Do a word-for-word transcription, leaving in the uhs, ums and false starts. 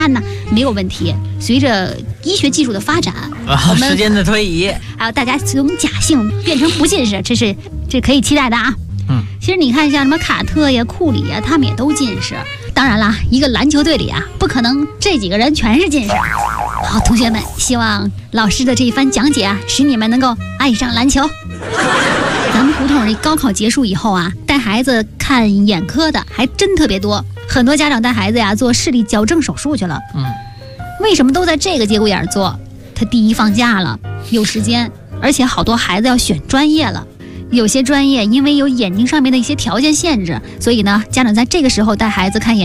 看呢没有问题。随着医学技术的发展， 啊， 我们时间的推移， 还有大家从假性变成不近视，这是这可以期待的啊。 嗯， 其实你看像什么卡特呀、库里呀，他们也都近视。当然啦，一个篮球队里啊，不可能这几个人全是近视。好，同学们，希望老师的这一番讲解啊，使你们能够爱上篮球。咱们胡同里高考结束以后啊，带孩子看眼科的还真特别多，很多家长带孩子呀做视力矫正手术去了。 嗯， 为什么都在这个节骨眼做？他第一放假了，有时间，而且好多孩子要选专业了。有些专业因为有眼睛上面的一些条件限制，所以呢，家长在这个时候带孩子看眼